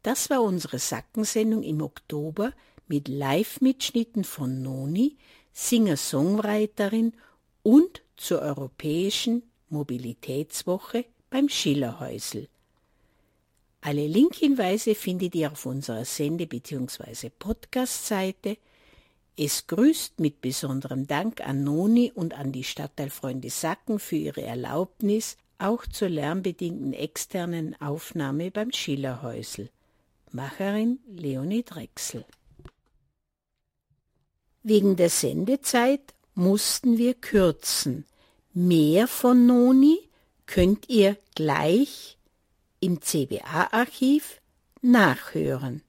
Das war unsere Sackensendung im Oktober mit Live-Mitschnitten von Noni, Singer-Songwriterin und zur Europäischen Mobilitätswoche beim Schillerhäusl. Alle Linkhinweise findet ihr auf unserer Sende- bzw. Podcast-Seite. Es grüßt mit besonderem Dank an Noni und an die Stadtteilfreunde Sacken für ihre Erlaubnis, auch zur lärmbedingten externen Aufnahme beim Schillerhäusl. Macherin Leonie Drechsel. Wegen der Sendezeit mussten wir kürzen. Mehr von Noni könnt ihr gleich im CBA-Archiv nachhören.